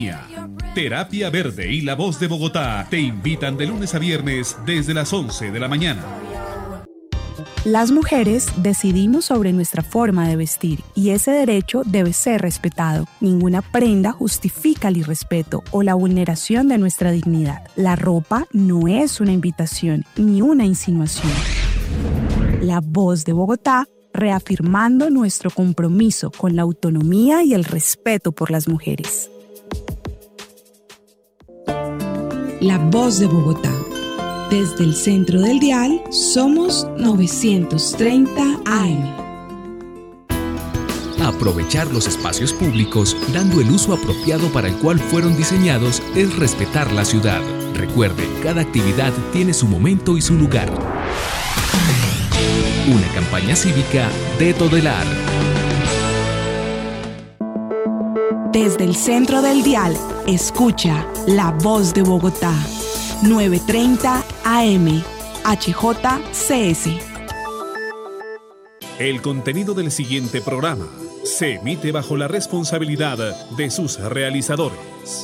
Terapia Verde y La Voz de Bogotá te invitan de lunes a viernes desde las 11 de la mañana. Las mujeres decidimos sobre nuestra forma de vestir y ese derecho debe ser respetado. Ninguna prenda justifica el irrespeto o la vulneración de nuestra dignidad. La ropa no es una invitación ni una insinuación. La Voz de Bogotá, reafirmando nuestro compromiso con la autonomía y el respeto por las mujeres. La Voz de Bogotá. Desde el centro del dial, somos 930 AM. Aprovechar los espacios públicos, dando el uso apropiado para el cual fueron diseñados, es respetar la ciudad. Recuerde, cada actividad tiene su momento y su lugar. Una campaña cívica de Todelar. Desde el centro del dial, escucha La Voz de Bogotá. 930 AM, HJCS. El contenido del siguiente programa se emite bajo la responsabilidad de sus realizadores.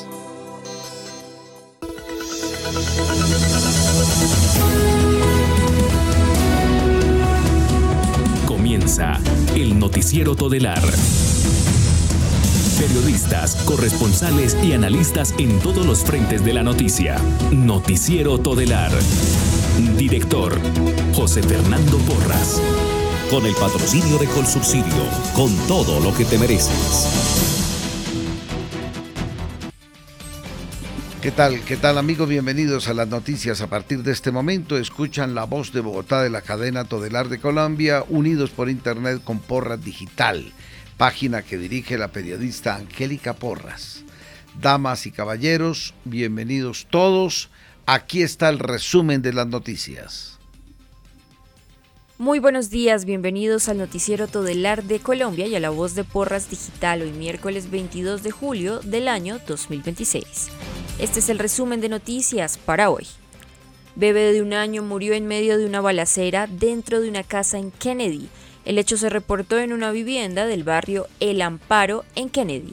Comienza el Noticiero Todelar. Periodistas, corresponsales y analistas en todos los frentes de la noticia. Noticiero Todelar. Director, José Fernando Porras. Con el patrocinio de Colsubsidio, con todo lo que te mereces. ¿Qué tal amigos? Bienvenidos a las noticias. A partir de este momento escuchan La Voz de Bogotá de la cadena Todelar de Colombia, unidos por internet con Porras Digital, página que dirige la periodista Angélica Porras. Damas y caballeros, bienvenidos todos. Aquí está el resumen de las noticias. Muy buenos días, bienvenidos al Noticiero Todelar de Colombia y a La Voz de Porras Digital, hoy miércoles 22 de julio del año 2026. Este es el resumen de noticias para hoy. Bebé de 1 año murió en medio de una balacera dentro de una casa en Kennedy. El hecho se reportó en una vivienda del barrio El Amparo, en Kennedy.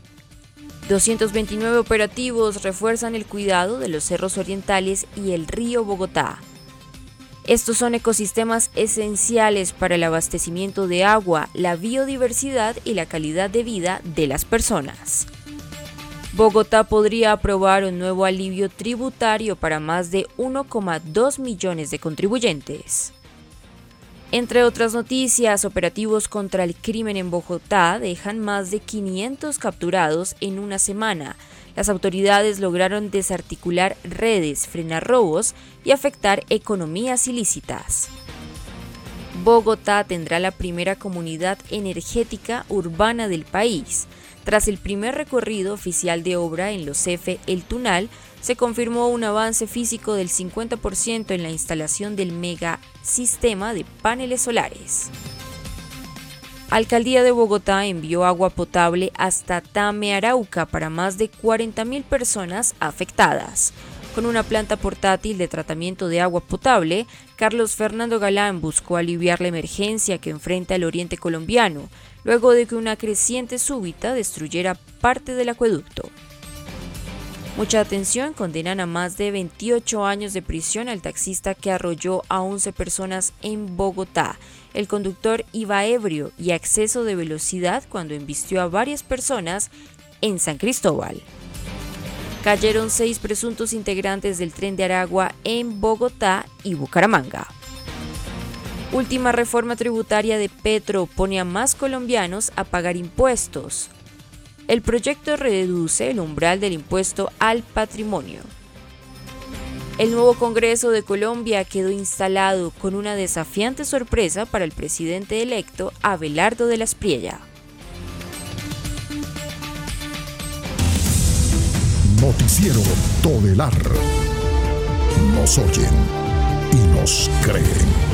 229 operativos refuerzan el cuidado de los cerros orientales y el río Bogotá. Estos son ecosistemas esenciales para el abastecimiento de agua, la biodiversidad y la calidad de vida de las personas. Bogotá podría aprobar un nuevo alivio tributario para más de 1,2 millones de contribuyentes. Entre otras noticias, operativos contra el crimen en Bogotá dejan más de 500 capturados en una semana. Las autoridades lograron desarticular redes, frenar robos y afectar economías ilícitas. Bogotá tendrá la primera comunidad energética urbana del país. Tras el primer recorrido oficial de obra en los CEFE El Tunal, se confirmó un avance físico del 50% en la instalación del megasistema de paneles solares. Alcaldía de Bogotá envió agua potable hasta Tame, Arauca, para más de 40.000 personas afectadas. Con una planta portátil de tratamiento de agua potable, Carlos Fernando Galán buscó aliviar la emergencia que enfrenta el oriente colombiano, luego de que una creciente súbita destruyera parte del acueducto. Mucha atención, condenan a más de 28 años de prisión al taxista que arrolló a 11 personas en Bogotá. El conductor iba ebrio y a exceso de velocidad cuando embistió a varias personas en San Cristóbal. Cayeron 6 presuntos integrantes del Tren de Aragua en Bogotá y Bucaramanga. Última reforma tributaria de Petro pone a más colombianos a pagar impuestos. El proyecto reduce el umbral del impuesto al patrimonio. El nuevo Congreso de Colombia quedó instalado con una desafiante sorpresa para el presidente electo Abelardo de la Espriella. Noticiero Todelar. Nos oyen y nos creen.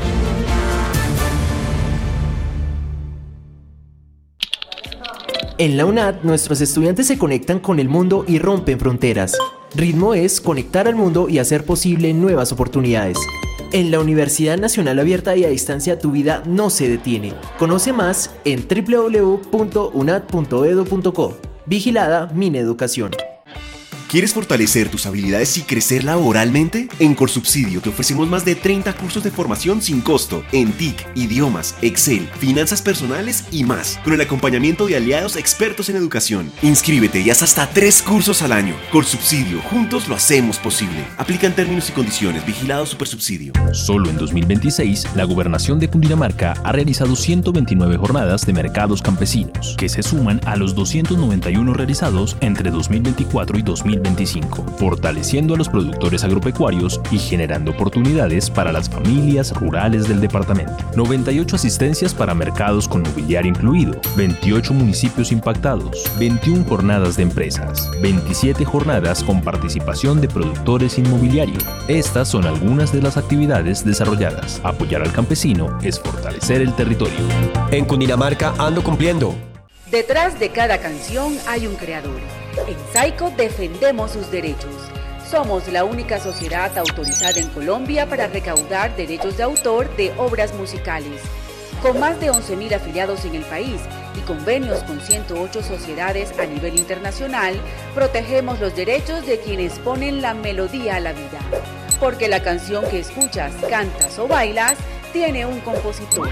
En la UNAD, nuestros estudiantes se conectan con el mundo y rompen fronteras. Ritmo es conectar al mundo y hacer posible nuevas oportunidades. En la Universidad Nacional Abierta y a Distancia, tu vida no se detiene. Conoce más en www.unad.edu.co. Vigilada Mineducación. ¿Quieres fortalecer tus habilidades y crecer laboralmente? En Colsubsidio te ofrecemos más de 30 cursos de formación sin costo en TIC, idiomas, Excel, finanzas personales y más, con el acompañamiento de aliados expertos en educación. Inscríbete y haz hasta 3 cursos al año. Colsubsidio, juntos lo hacemos posible. Aplican términos y condiciones. Vigilado Supersubsidio. Solo en 2026, la Gobernación de Cundinamarca ha realizado 129 jornadas de mercados campesinos, que se suman a los 291 realizados entre 2024 y 2025, fortaleciendo a los productores agropecuarios y generando oportunidades para las familias rurales del departamento. 98 asistencias para mercados con mobiliario incluido, 28 municipios impactados, 21 jornadas de empresas, 27 jornadas con participación de productores inmobiliario. Estas son algunas de las actividades desarrolladas. Apoyar al campesino es fortalecer el territorio. En Cundinamarca ando cumpliendo. Detrás de cada canción hay un creador. En Saico defendemos sus derechos. Somos la única sociedad autorizada en Colombia para recaudar derechos de autor de obras musicales. Con más de 11.000 afiliados en el país y convenios con 108 sociedades a nivel internacional, protegemos los derechos de quienes ponen la melodía a la vida. Porque la canción que escuchas, cantas o bailas tiene un compositor.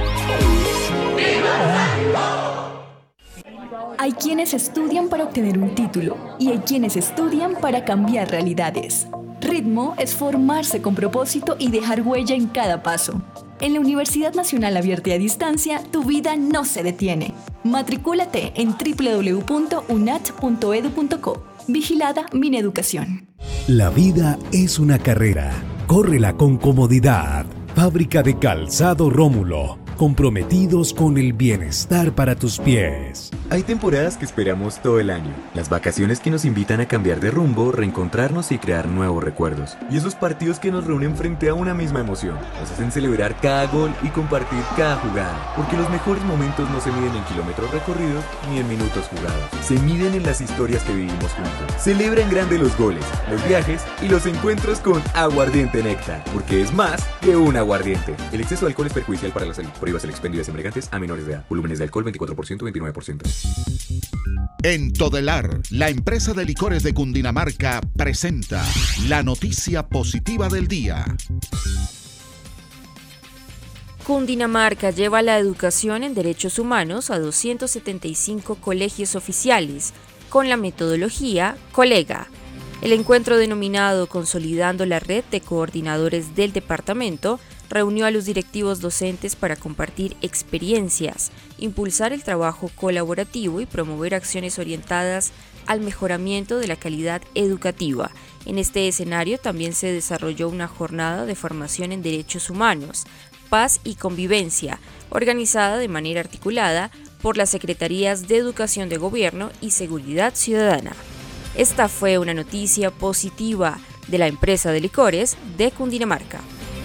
Hay quienes estudian para obtener un título y hay quienes estudian para cambiar realidades. Ritmo es formarse con propósito y dejar huella en cada paso. En la Universidad Nacional Abierta y a Distancia, tu vida no se detiene. Matricúlate en www.unat.edu.co. Vigilada Mineducación. La vida es una carrera. Córrela con comodidad. Fábrica de Calzado Rómulo. Comprometidos con el bienestar para tus pies. Hay temporadas que esperamos todo el año. Las vacaciones que nos invitan a cambiar de rumbo, reencontrarnos y crear nuevos recuerdos. Y esos partidos que nos reúnen frente a una misma emoción. Nos hacen celebrar cada gol y compartir cada jugada. Porque los mejores momentos no se miden en kilómetros recorridos ni en minutos jugados. Se miden en las historias que vivimos juntos. Celebra en grande los goles, los viajes y los encuentros con Aguardiente Néctar. Porque es más que un aguardiente. El exceso de alcohol es perjudicial para la salud. Prohíbas el expendio de embriagantes a menores de edad. Volúmenes de alcohol 24%, 29%. En Todelar, la empresa de licores de Cundinamarca presenta la noticia positiva del día. Cundinamarca lleva la educación en derechos humanos a 275 colegios oficiales con la metodología Colega. El encuentro denominado Consolidando la Red de Coordinadores del Departamento reunió a los directivos docentes para compartir experiencias, impulsar el trabajo colaborativo y promover acciones orientadas al mejoramiento de la calidad educativa. En este escenario también se desarrolló una jornada de formación en derechos humanos, paz y convivencia, organizada de manera articulada por las Secretarías de Educación de Gobierno y Seguridad Ciudadana. Esta fue una noticia positiva de la empresa de licores de Cundinamarca.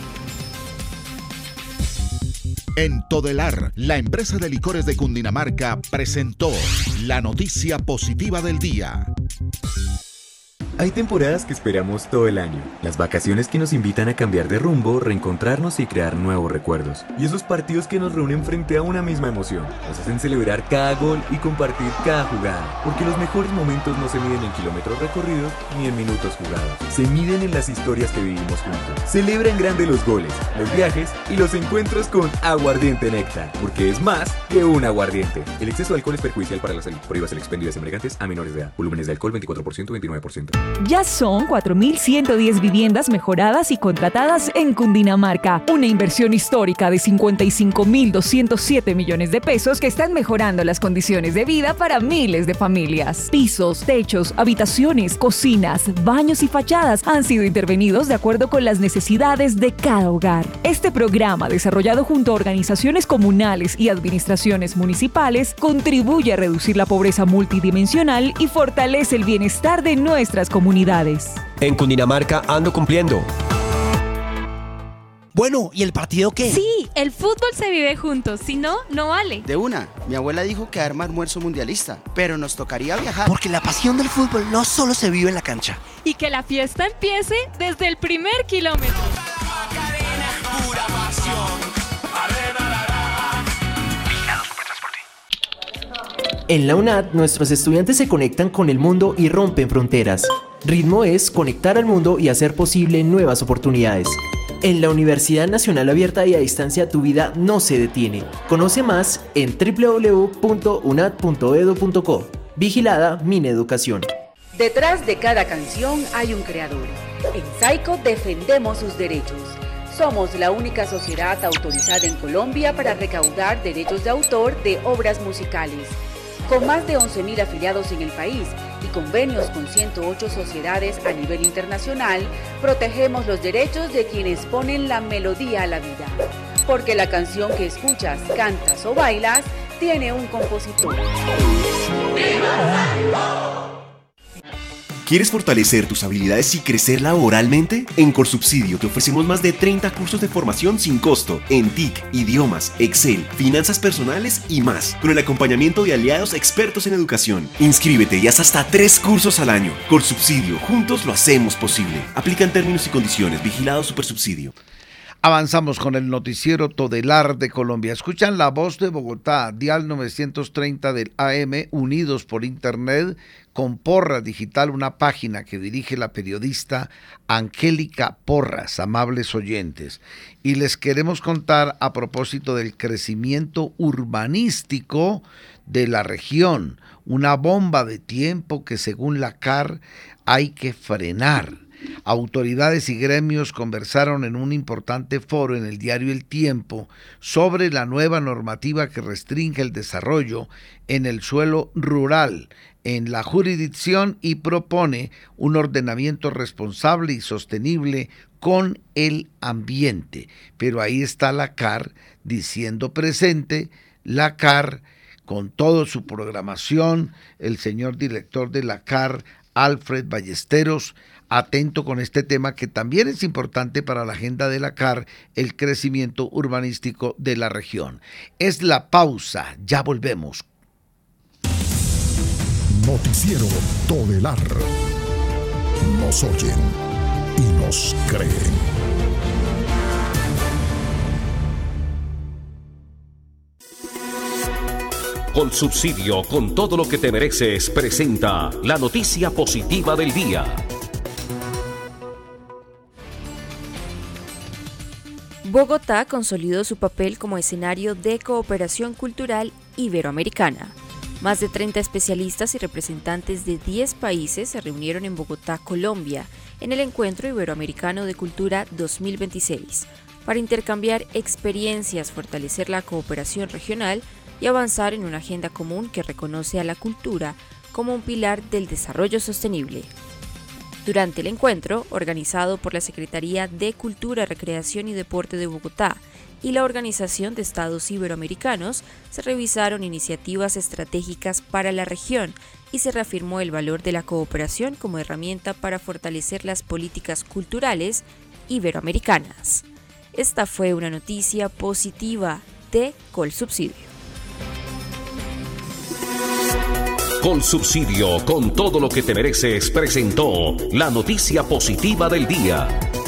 En Todelar, la empresa de licores de Cundinamarca presentó la noticia positiva del día. Hay temporadas que esperamos todo el año. Las vacaciones que nos invitan a cambiar de rumbo, reencontrarnos y crear nuevos recuerdos. Y esos partidos que nos reúnen frente a una misma emoción. Nos hacen celebrar cada gol y compartir cada jugada. Porque los mejores momentos no se miden en kilómetros recorridos ni en minutos jugados. Se miden en las historias que vivimos juntos. Celebra en grande los goles, los viajes y los encuentros con Aguardiente Néctar. Porque es más que un aguardiente. El exceso de alcohol es perjudicial para la salud. Prohíbas el expendio de embriagantes a menores de edad. Volúmenes de alcohol 24%, 29%. Ya son 4.110 viviendas mejoradas y contratadas en Cundinamarca. Una inversión histórica de 55.207 millones de pesos que están mejorando las condiciones de vida para miles de familias. Pisos, techos, habitaciones, cocinas, baños y fachadas han sido intervenidos de acuerdo con las necesidades de cada hogar. Este programa, desarrollado junto a organizaciones comunales y administraciones municipales, contribuye a reducir la pobreza multidimensional y fortalece el bienestar de nuestras comunidades. En Cundinamarca ando cumpliendo. Bueno, ¿y el partido qué? Sí, el fútbol se vive juntos, si no, no vale. De una, mi abuela dijo que arma almuerzo mundialista, pero nos tocaría viajar. Porque la pasión del fútbol no solo se vive en la cancha. Y que la fiesta empiece desde el primer kilómetro. Pura pasión. En la UNAD, nuestros estudiantes se conectan con el mundo y rompen fronteras. Ritmo es conectar al mundo y hacer posible nuevas oportunidades. En la Universidad Nacional Abierta y a Distancia, tu vida no se detiene. Conoce más en www.unad.edu.co. Vigilada Mineducación. Detrás de cada canción hay un creador. En Saico defendemos sus derechos. Somos la única sociedad autorizada en Colombia para recaudar derechos de autor de obras musicales. Con más de 11.000 afiliados en el país y convenios con 108 sociedades a nivel internacional, protegemos los derechos de quienes ponen la melodía a la vida. Porque la canción que escuchas, cantas o bailas tiene un compositor. ¿Quieres fortalecer tus habilidades y crecer laboralmente? En Colsubsidio te ofrecemos más de 30 cursos de formación sin costo en TIC, idiomas, Excel, finanzas personales y más, con el acompañamiento de aliados expertos en educación. Inscríbete y haz hasta 3 cursos al año. Colsubsidio, juntos lo hacemos posible. Aplican términos y condiciones. Vigilado Supersubsidio. Avanzamos con el noticiero Todelar de Colombia. Escuchan La Voz de Bogotá, dial 930 del AM, unidos por internet con Porras Digital, una página que dirige la periodista Angélica Porras, amables oyentes. Y les queremos contar a propósito del crecimiento urbanístico de la región, una bomba de tiempo que según la CAR hay que frenar. Autoridades y gremios conversaron en un importante foro en el diario El Tiempo sobre la nueva normativa que restringe el desarrollo en el suelo rural en la jurisdicción y propone un ordenamiento responsable y sostenible con el ambiente. Pero ahí está la CAR diciendo presente, la CAR con toda su programación, el señor director de la CAR, Alfred Ballesteros, atento con este tema que también es importante para la agenda de la CAR, el crecimiento urbanístico de la región. Es la pausa, ya volvemos. Noticiero Todelar. Nos oyen y nos creen. Colsubsidio, con todo lo que te mereces, presenta la noticia positiva del día. Bogotá consolidó su papel como escenario de cooperación cultural iberoamericana. Más de 30 especialistas y representantes de 10 países se reunieron en Bogotá, Colombia, en el Encuentro Iberoamericano de Cultura 2026, para intercambiar experiencias, fortalecer la cooperación regional y avanzar en una agenda común que reconoce a la cultura como un pilar del desarrollo sostenible. Durante el encuentro, organizado por la Secretaría de Cultura, Recreación y Deporte de Bogotá y la Organización de Estados Iberoamericanos, se revisaron iniciativas estratégicas para la región y se reafirmó el valor de la cooperación como herramienta para fortalecer las políticas culturales iberoamericanas. Esta fue una noticia positiva de Colsubsidio. Colsubsidio, con todo lo que te mereces, presentó la noticia positiva del día.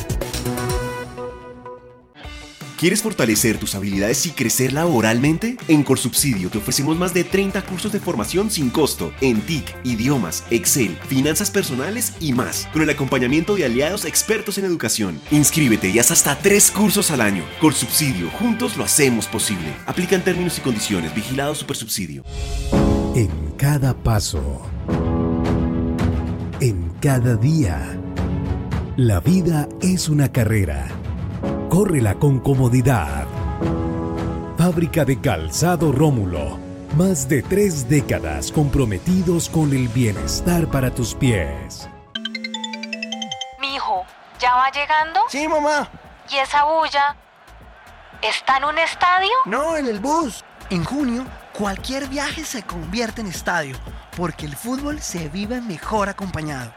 ¿Quieres fortalecer tus habilidades y crecer laboralmente? En Colsubsidio te ofrecemos más de 30 cursos de formación sin costo en TIC, idiomas, Excel, finanzas personales y más, con el acompañamiento de aliados expertos en educación. Inscríbete y haz hasta 3 cursos al año. Colsubsidio, juntos lo hacemos posible. Aplican términos y condiciones. Vigilado Supersubsidio. En cada paso, en cada día, la vida es una carrera. Córrela con comodidad. Fábrica de Calzado Rómulo. Más de 3 décadas comprometidos con el bienestar para tus pies. Mijo, ¿ya va llegando? Sí, mamá. ¿Y esa bulla? ¿Está en un estadio? No, en el bus. En junio, cualquier viaje se convierte en estadio, porque el fútbol se vive mejor acompañado.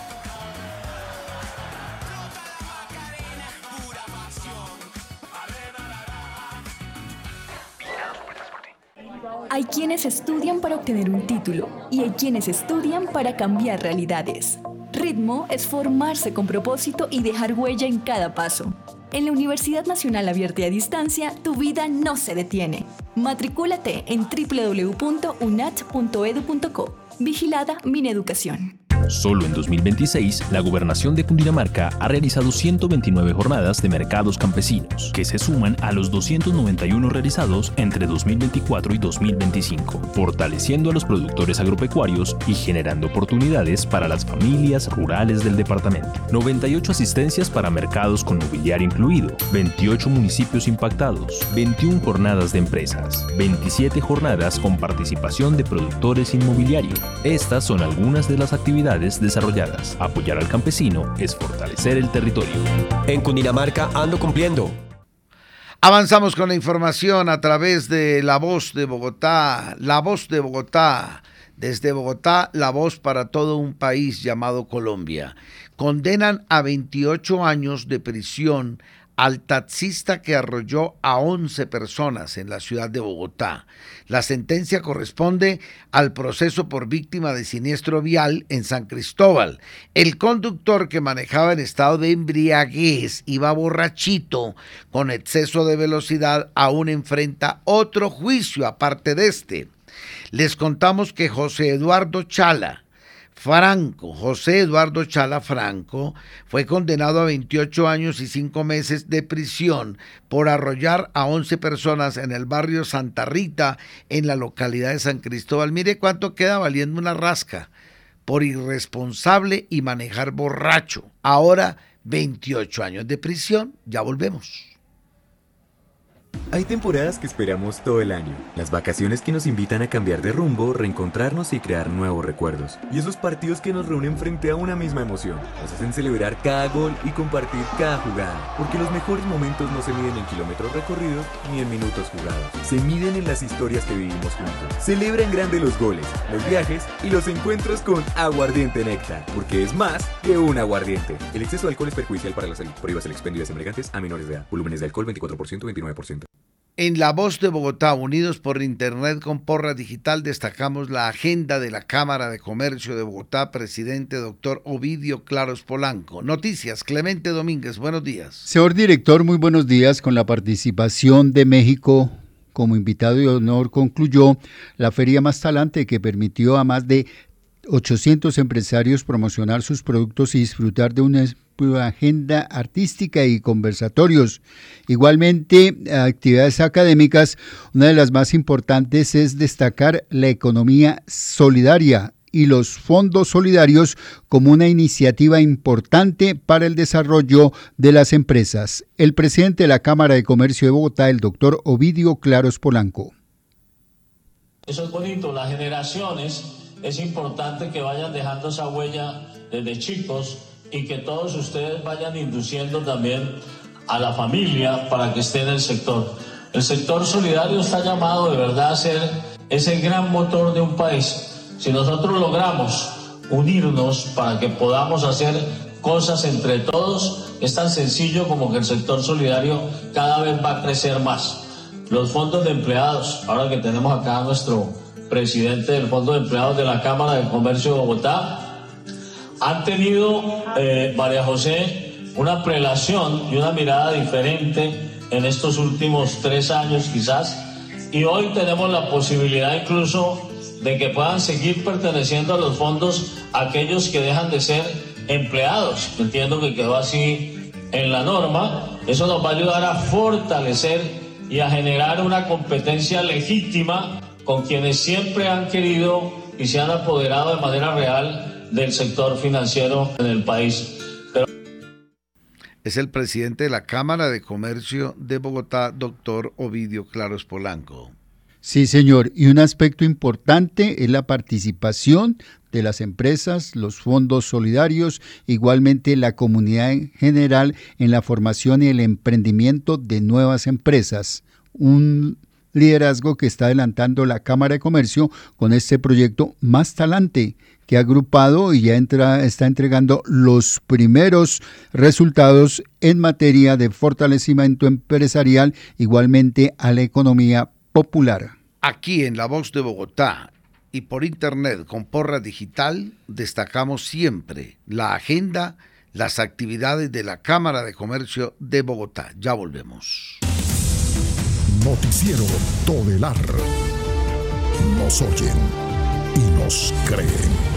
Hay quienes estudian para obtener un título y hay quienes estudian para cambiar realidades. Ritmo es formarse con propósito y dejar huella en cada paso. En la Universidad Nacional Abierta y a Distancia, tu vida no se detiene. Matricúlate en www.unat.edu.co. Vigilada Mineducación. Solo en 2026, la Gobernación de Cundinamarca ha realizado 129 jornadas de mercados campesinos, que se suman a los 291 realizados entre 2024 y 2025, fortaleciendo a los productores agropecuarios y generando oportunidades para las familias rurales del departamento. 98 asistencias para mercados con mobiliario incluido, 28 municipios impactados, 21 jornadas de empresas, 27 jornadas con participación de productores inmobiliario. Estas son algunas de las actividades desarrolladas. Apoyar al campesino es fortalecer el territorio. En Cundinamarca ando cumpliendo. Avanzamos con la información a través de La Voz de Bogotá. La Voz de Bogotá. Desde Bogotá, la voz para todo un país llamado Colombia. Condenan a 28 años de prisión al taxista que arrolló a 11 personas en la ciudad de Bogotá. La sentencia corresponde al proceso por víctima de siniestro vial en San Cristóbal. El conductor, que manejaba en estado de embriaguez, iba borrachito con exceso de velocidad, aún enfrenta otro juicio aparte de este. Les contamos que José Eduardo Chala Franco fue condenado a 28 años y 5 meses de prisión por arrollar a 11 personas en el barrio Santa Rita, en la localidad de San Cristóbal. Mire cuánto queda valiendo una rasca por irresponsable y manejar borracho. Ahora 28 años de prisión. Ya volvemos. Hay temporadas que esperamos todo el año. Las vacaciones que nos invitan a cambiar de rumbo, reencontrarnos y crear nuevos recuerdos. Y esos partidos que nos reúnen frente a una misma emoción. Nos hacen celebrar cada gol y compartir cada jugada. Porque los mejores momentos no se miden en kilómetros recorridos ni en minutos jugados. Se miden en las historias que vivimos juntos. Celebra en grande los goles, los viajes y los encuentros con Aguardiente Néctar. Porque es más que un aguardiente. El exceso de alcohol es perjudicial para la salud. Prohíbas el expendio de embriagantes a menores de edad. Volúmenes de alcohol 24%, 29%. En La Voz de Bogotá, unidos por Internet con Porra Digital, destacamos la agenda de la Cámara de Comercio de Bogotá, presidente doctor Ovidio Claros Polanco. Noticias, Clemente Domínguez, buenos días. Señor director, muy buenos días. Con la participación de México como invitado de honor, concluyó la feria más talante, que permitió a más de 800 empresarios promocionar sus productos y disfrutar de una agenda artística y conversatorios. Igualmente, actividades académicas. Una de las más importantes es destacar la economía solidaria y los fondos solidarios como una iniciativa importante para el desarrollo de las empresas. El presidente de la Cámara de Comercio de Bogotá, el doctor Ovidio Claros Polanco. Eso es bonito, las generaciones, es importante que vayan dejando esa huella desde chicos y que todos ustedes vayan induciendo también a la familia para que esté en el sector. El sector solidario está llamado de verdad a ser ese gran motor de un país. Si nosotros logramos unirnos para que podamos hacer cosas entre todos, es tan sencillo como que el sector solidario cada vez va a crecer más. Los fondos de empleados, ahora que tenemos acá a nuestro presidente del Fondo de Empleados de la Cámara de Comercio de Bogotá, han tenido, María José, una prelación y una mirada diferente en estos últimos 3 años quizás, y hoy tenemos la posibilidad incluso de que puedan seguir perteneciendo a los fondos aquellos que dejan de ser empleados. Entiendo que quedó así en la norma. Eso nos va a ayudar a fortalecer y a generar una competencia legítima con quienes siempre han querido y se han apoderado de manera real del sector financiero en el país. Es el presidente de la Cámara de Comercio de Bogotá, doctor Ovidio Claros Polanco. Sí, señor, y un aspecto importante es la participación de las empresas, los fondos solidarios, igualmente la comunidad en general en la formación y el emprendimiento de nuevas empresas. Un liderazgo que está adelantando la Cámara de Comercio con este proyecto Más Talante, que ha agrupado y ya está entregando los primeros resultados en materia de fortalecimiento empresarial, igualmente a la economía popular. Aquí en La Voz de Bogotá y por Internet con Porra Digital destacamos siempre la agenda, las actividades de la Cámara de Comercio de Bogotá. Ya volvemos. Noticiero Todelar. Nos oyen y nos creen.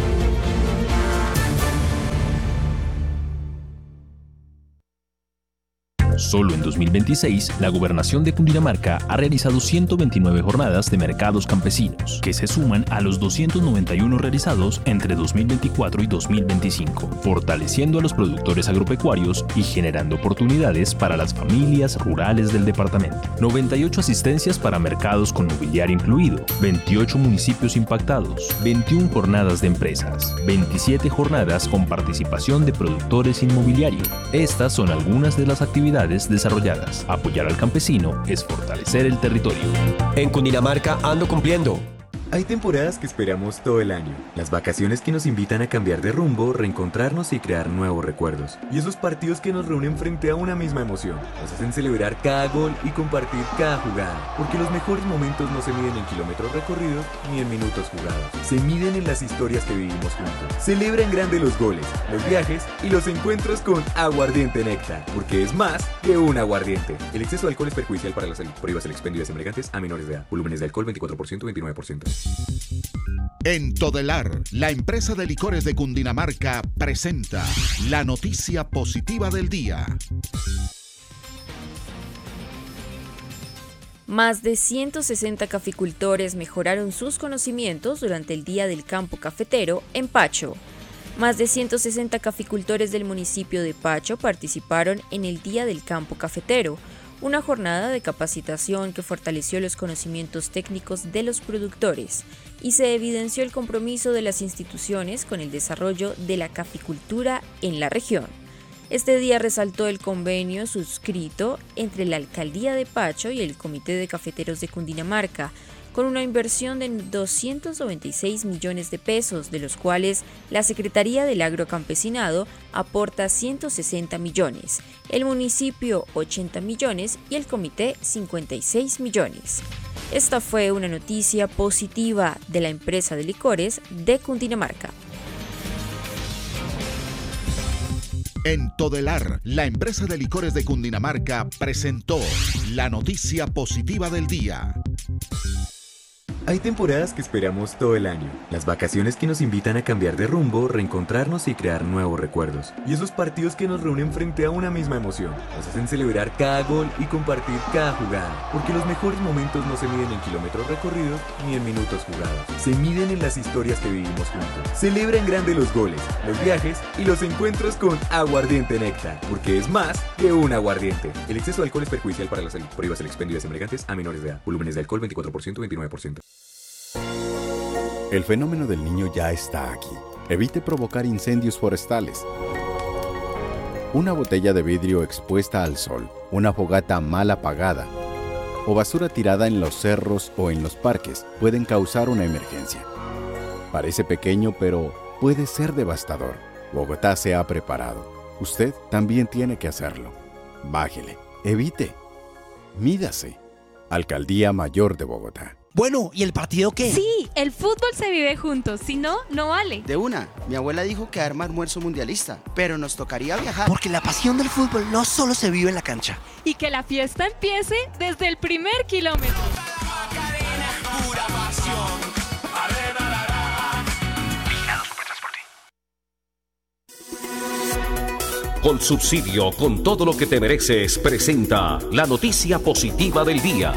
Solo en 2026, la Gobernación de Cundinamarca ha realizado 129 jornadas de mercados campesinos, que se suman a los 291 realizados entre 2024 y 2025, fortaleciendo a los productores agropecuarios y generando oportunidades para las familias rurales del departamento. 98 asistencias para mercados con mobiliario incluido, 28 municipios impactados, 21 jornadas de empresas, 27 jornadas con participación de productores inmobiliario. Estas son algunas de las actividades desarrolladas. Apoyar al campesino es fortalecer el territorio. En Cundinamarca ando cumpliendo. Hay temporadas que esperamos todo el año. Las vacaciones que nos invitan a cambiar de rumbo, reencontrarnos y crear nuevos recuerdos. Y esos partidos que nos reúnen frente a una misma emoción. Nos hacen celebrar cada gol y compartir cada jugada. Porque los mejores momentos no se miden en kilómetros recorridos ni en minutos jugados. Se miden en las historias que vivimos juntos. Celebra en grande los goles, los viajes y los encuentros con Aguardiente Néctar. Porque es más que un aguardiente. El exceso de alcohol es perjudicial para la salud. Prohíbas el expendio de embriagantes a menores de edad. Volúmenes de alcohol 24%, 29%. En Todelar, la empresa de licores de Cundinamarca presenta la noticia positiva del día. Más de 160 caficultores mejoraron sus conocimientos durante el Día del Campo Cafetero en Pacho. Más de 160 caficultores del municipio de Pacho participaron en el Día del Campo Cafetero, una jornada de capacitación que fortaleció los conocimientos técnicos de los productores y se evidenció el compromiso de las instituciones con el desarrollo de la caficultura en la región. Este día resaltó el convenio suscrito entre la Alcaldía de Pacho y el Comité de Cafeteros de Cundinamarca, con una inversión de 296 millones de pesos, de los cuales la Secretaría del Agrocampesinado aporta 160 millones, el municipio 80 millones y el comité 56 millones. Esta fue una noticia positiva de la empresa de licores de Cundinamarca. En Todelar, la empresa de licores de Cundinamarca presentó la noticia positiva del día. Hay temporadas que esperamos todo el año. Las vacaciones que nos invitan a cambiar de rumbo, reencontrarnos y crear nuevos recuerdos. Y esos partidos que nos reúnen frente a una misma emoción. Nos hacen celebrar cada gol y compartir cada jugada. Porque los mejores momentos no se miden en kilómetros recorridos ni en minutos jugados. Se miden en las historias que vivimos juntos. Celebra en grande los goles, los viajes y los encuentros con Aguardiente Néctar. Porque es más que un aguardiente. El exceso de alcohol es perjudicial para la salud. Prohíbas el expendio de embriagantes a menores de edad. Volúmenes de alcohol 24%, 29%. El fenómeno del Niño ya está aquí. Evite provocar incendios forestales. Una botella de vidrio expuesta al sol, una fogata mal apagada o basura tirada en los cerros o en los parques pueden causar una emergencia. Parece pequeño, pero puede ser devastador. Bogotá se ha preparado. Usted también tiene que hacerlo. Bájele, evite, mídase. Alcaldía Mayor de Bogotá. Bueno, ¿y el partido qué? Sí, el fútbol se vive juntos, si no, no vale. De una, mi abuela dijo que arma almuerzo mundialista, pero nos tocaría viajar. Porque la pasión del fútbol no solo se vive en la cancha. Y que la fiesta empiece desde el primer kilómetro. Pura pasión. Colsubsidio, con todo lo que te mereces, presenta la noticia positiva del día.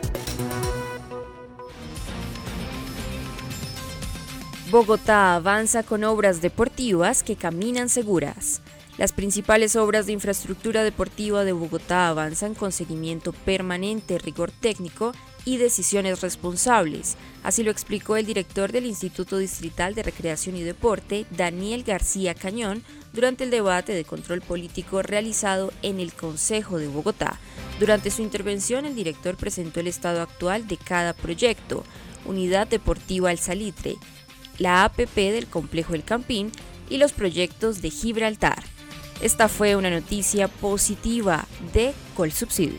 Bogotá avanza con obras deportivas que caminan seguras. Las principales obras de infraestructura deportiva de Bogotá avanzan con seguimiento permanente, rigor técnico y decisiones responsables. Así lo explicó el director del Instituto Distrital de Recreación y Deporte, Daniel García Cañón, durante el debate de control político realizado en el Consejo de Bogotá. Durante su intervención, el director presentó el estado actual de cada proyecto: Unidad Deportiva El Salitre, la APP del Complejo El Campín y los proyectos de Gibraltar. Esta fue una noticia positiva de Colsubsidio.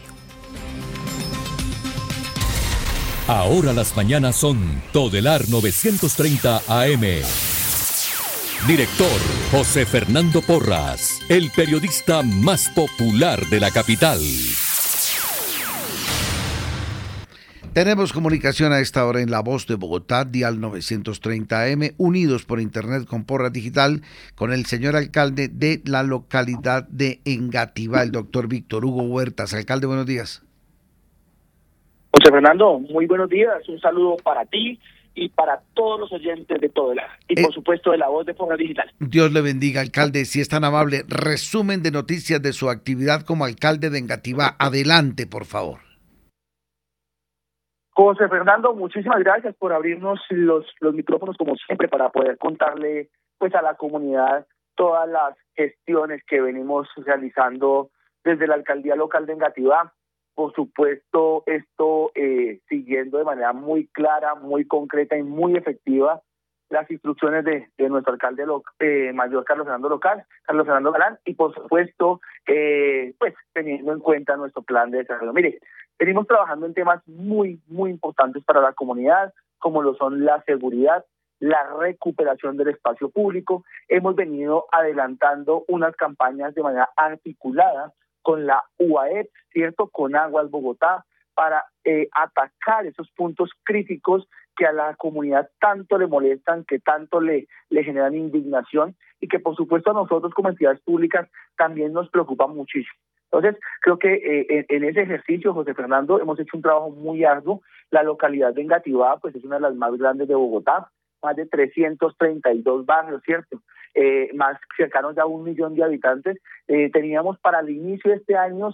Ahora las mañanas son Todelar 930 AM. Director José Fernando Porras, el periodista más popular de la capital. Tenemos comunicación a esta hora en La Voz de Bogotá, dial 930 AM, unidos por internet con Porras Digital, con el señor alcalde de la localidad de Engativá, el doctor Víctor Hugo Huertas. Alcalde, buenos días. José Fernando, muy buenos días. Un saludo para ti y para todos los oyentes de Todelar y por supuesto de La Voz de Porras Digital. Dios le bendiga, alcalde. Si es tan amable, resumen de noticias de su actividad como alcalde de Engativá. Adelante, por favor. José Fernando, muchísimas gracias por abrirnos los micrófonos como siempre para poder contarle pues a la comunidad todas las gestiones que venimos realizando desde la alcaldía local de Engativá. Por supuesto, esto siguiendo de manera muy clara, muy concreta y muy efectiva las instrucciones de nuestro alcalde mayor Carlos Fernando Galán, y por supuesto, pues teniendo en cuenta nuestro plan de desarrollo. Mire, venimos trabajando en temas muy, muy importantes para la comunidad, como lo son la seguridad, la recuperación del espacio público. Hemos venido adelantando unas campañas de manera articulada con la UAEP, ¿cierto? Con Aguas Bogotá, para atacar esos puntos críticos que a la comunidad tanto le molestan, que tanto le generan indignación y que por supuesto a nosotros como entidades públicas también nos preocupa muchísimo. Entonces, creo que en ese ejercicio, José Fernando, hemos hecho un trabajo muy arduo. La localidad de Engativá, pues es una de las más grandes de Bogotá, más de 332 barrios, ¿cierto? Más cercanos ya a 1 millón de habitantes. Teníamos para el inicio de este año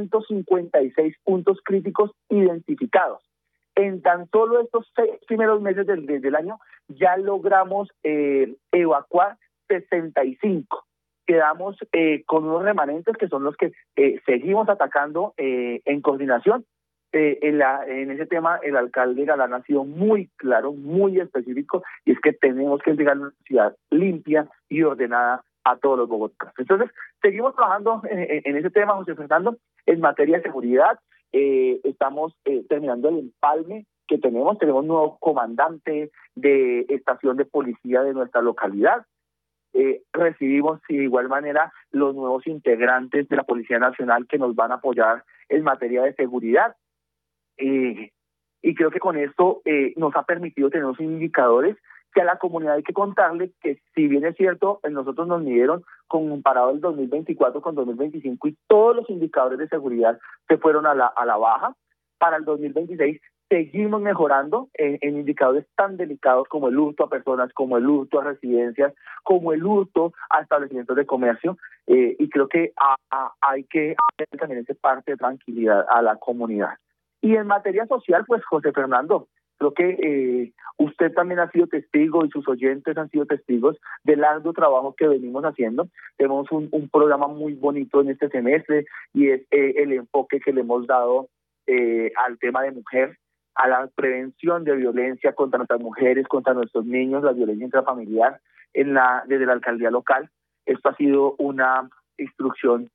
156 puntos críticos identificados. En tan solo estos 6 primeros meses del año ya logramos evacuar 65. Quedamos con unos remanentes que son los que seguimos atacando en coordinación. En ese tema el alcalde Galán ha sido muy claro, muy específico, y es que tenemos que entregar una ciudad limpia y ordenada a todos los bogotanos. Entonces, seguimos trabajando en ese tema, José Fernando, en materia de seguridad. Estamos terminando el empalme que tenemos nuevo comandante de estación de policía de nuestra localidad. Recibimos de igual manera los nuevos integrantes de la Policía Nacional que nos van a apoyar en materia de seguridad. Y creo que con esto nos ha permitido tener unos indicadores que a la comunidad hay que contarle que, si bien es cierto, nosotros nos midieron comparado el 2024 con 2025 y todos los indicadores de seguridad se fueron a la baja. Para el 2026 seguimos mejorando en indicadores tan delicados como el hurto a personas, como el hurto a residencias, como el hurto a establecimientos de comercio, y creo que hay que hacer también esa parte de tranquilidad a la comunidad. Y en materia social, pues José Fernando, creo que usted también ha sido testigo y sus oyentes han sido testigos del arduo trabajo que venimos haciendo. Tenemos un programa muy bonito en este semestre y es el enfoque que le hemos dado al tema de mujer, a la prevención de violencia contra nuestras mujeres, contra nuestros niños, la violencia intrafamiliar desde la alcaldía local. Esto ha sido una instrucción,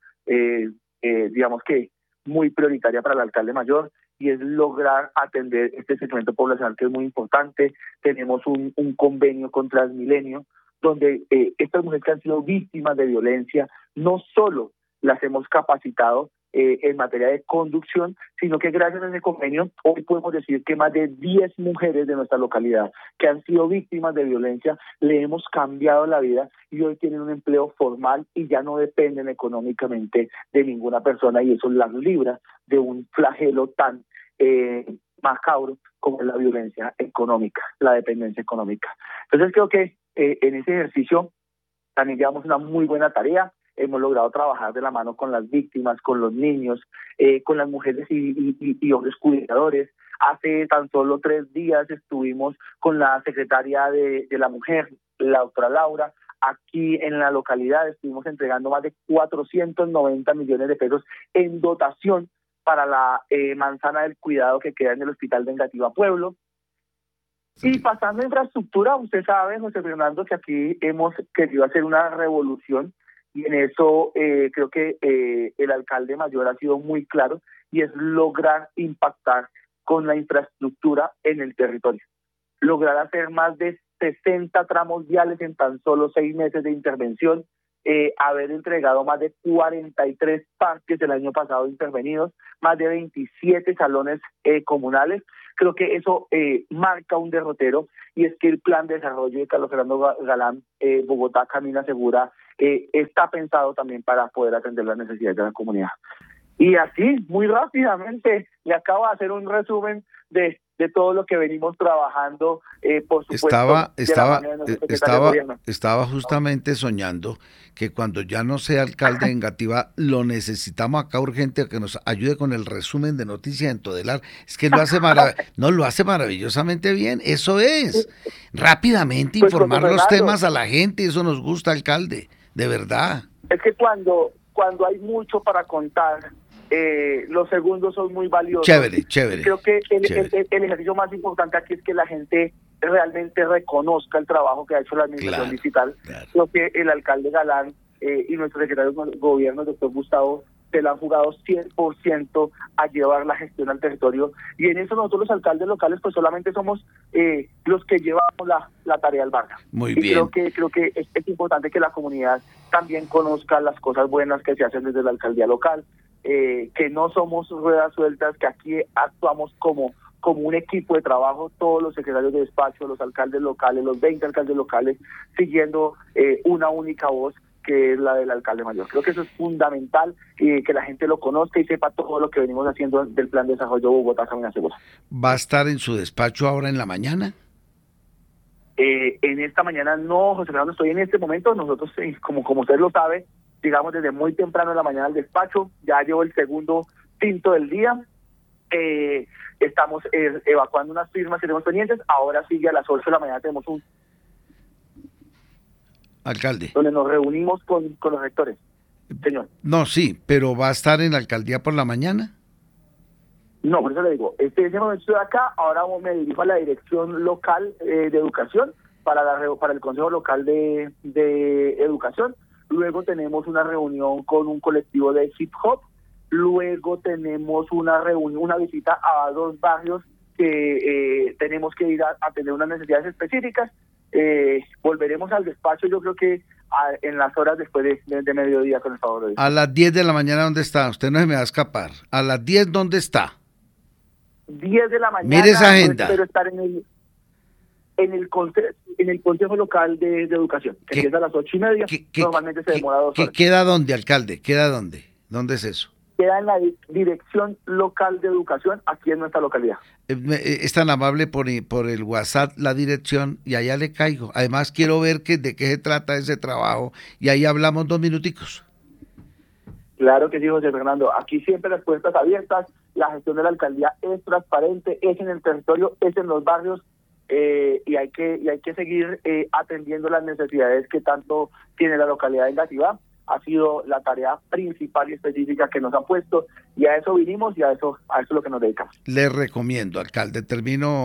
digamos que muy prioritaria para el alcalde mayor, y es lograr atender este segmento poblacional que es muy importante. Tenemos un convenio con Transmilenio, donde estas mujeres que han sido víctimas de violencia, no solo las hemos capacitado en materia de conducción, sino que gracias a ese convenio hoy podemos decir que más de 10 mujeres de nuestra localidad que han sido víctimas de violencia le hemos cambiado la vida y hoy tienen un empleo formal y ya no dependen económicamente de ninguna persona, y eso las libra de un flagelo tan macabro como es la violencia económica, la dependencia económica. Entonces creo que en ese ejercicio también llevamos una muy buena tarea. Hemos logrado trabajar de la mano con las víctimas, con los niños, con las mujeres y hombres cuidadores. Hace tan solo 3 días estuvimos con la secretaria de la mujer, la doctora Laura. Aquí en la localidad estuvimos entregando más de 490 millones de pesos en dotación para la manzana del cuidado que queda en el hospital de Engativá Pueblo. Y pasando a infraestructura, usted sabe, José Fernando, que aquí hemos querido hacer una revolución, y en eso creo que el alcalde mayor ha sido muy claro, y es lograr impactar con la infraestructura en el territorio. Lograr hacer más de 60 tramos viales en tan solo 6 meses de intervención, haber entregado más de 43 parques el año pasado intervenidos, más de 27 salones comunales. Creo que eso marca un derrotero, y es que el plan de desarrollo de Carlos Fernando Galán, Bogotá Camina Segura, está pensado también para poder atender las necesidades de la comunidad. Y así, muy rápidamente, le acabo de hacer un resumen de todo lo que venimos trabajando, por supuesto. Estaba justamente soñando que cuando ya no sea alcalde de Engativá, lo necesitamos acá urgente, que nos ayude con el resumen de noticias en Todelar. Es que lo hace maravillosamente bien, eso es. Rápidamente Pues, informar José los Fernando, temas a la gente, eso nos gusta, alcalde, de verdad. Es que cuando hay mucho para contar, los segundos son muy valiosos. Chévere. Creo que el ejercicio más importante aquí es que la gente realmente reconozca el trabajo que ha hecho la administración digital. Creo que el alcalde Galán y nuestro secretario de gobierno, el doctor Gustavo, se la han jugado 100% a llevar la gestión al territorio, y en eso nosotros los alcaldes locales pues solamente somos los que llevamos la tarea al barrio. Muy bien. Creo que es importante que la comunidad también conozca las cosas buenas que se hacen desde la alcaldía local, que no somos ruedas sueltas, que aquí actuamos como un equipo de trabajo, todos los secretarios de despacho, los alcaldes locales, los 20 alcaldes locales, siguiendo una única voz, que es la del alcalde mayor. Creo que eso es fundamental, que la gente lo conozca y sepa todo lo que venimos haciendo del Plan de Desarrollo Bogotá Camina Segura. ¿Va a estar en su despacho ahora en la mañana? En esta mañana no, José Fernando, estoy en este momento. Nosotros, como usted lo sabe, llegamos desde muy temprano en la mañana al despacho, ya llevo el segundo tinto del día. Estamos evacuando unas firmas que tenemos pendientes. Ahora sigue a las 8 de la mañana, tenemos un alcalde donde nos reunimos con los rectores. Señor. No, sí, pero ¿va a estar en la alcaldía por la mañana? No, por eso le digo, ese momento estoy acá, ahora me dirijo a la dirección local de educación para el Consejo Local de Educación. Luego tenemos una reunión con un colectivo de hip hop. Luego tenemos una visita a 2 barrios que tenemos que ir a atender unas necesidades específicas. Volveremos al despacho, yo creo que en las horas después de mediodía, con el favor de Dios. A las 10 de la mañana, ¿dónde está? Usted no se me va a escapar. A las 10, ¿dónde está? 10 de la mañana. Mire esa agenda. Espero estar en el Consejo Local de Educación, que empieza a las 8:30. Normalmente se demora 2 horas. ¿Queda dónde, alcalde? ¿Queda dónde? ¿Dónde es eso? Queda en la Dirección Local de Educación, aquí en nuestra localidad. Es tan amable por el WhatsApp la dirección y allá le caigo. Además quiero ver de qué se trata ese trabajo y ahí hablamos 2 minuticos. Claro que sí, José Fernando. Aquí siempre las puertas abiertas. La gestión de la alcaldía es transparente, es en el territorio, es en los barrios, y hay que seguir atendiendo las necesidades que tanto tiene la localidad de Engativá. Ha sido la tarea principal y específica que nos han puesto, y a eso vinimos y a eso es lo que nos dedicamos. Le recomiendo, alcalde, termino